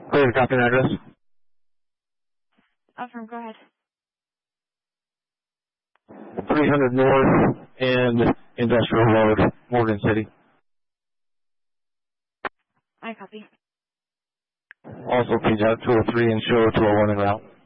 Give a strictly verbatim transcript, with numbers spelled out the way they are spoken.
Clear, copy and address. Affirm, go ahead. three hundred North and Industrial Road, Morgan City. I copy. Also, please have two oh three and show two oh one en route.